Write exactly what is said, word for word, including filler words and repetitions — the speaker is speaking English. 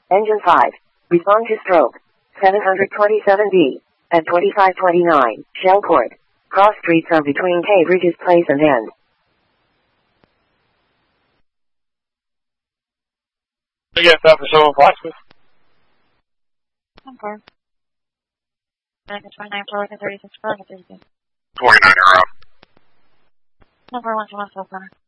Engine five. Respond to stroke. seven twenty-seven B. At twenty-five twenty-nine. Shellport. Cross streets are between K Bridges Place and End. Yes, officer, Watson. Number. twenty-nine four thirty-six four thirty-six. twenty-nine, you're up. Number one to one four four.